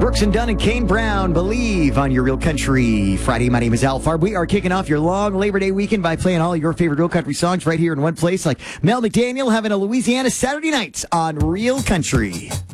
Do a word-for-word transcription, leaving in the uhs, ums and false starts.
Brooks and Dunn and Kane Brown, Believe on your Real Country Friday. My name is Al Farb. We are kicking off your long Labor Day weekend by playing all your favorite Real Country songs right here in one place, like Mel McDaniel having a Louisiana Saturday night on Real Country.